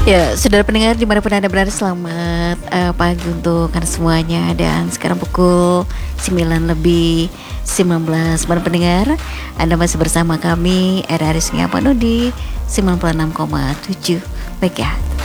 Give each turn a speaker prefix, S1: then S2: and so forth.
S1: Ya, saudara pendengar dimanapun Anda berada, selamat pagi untuk Anda semuanya. Dan sekarang pukul 9 lebih 19. Para pendengar, Anda masih bersama kami RRI Sungai Apanu di 96,7 MHz.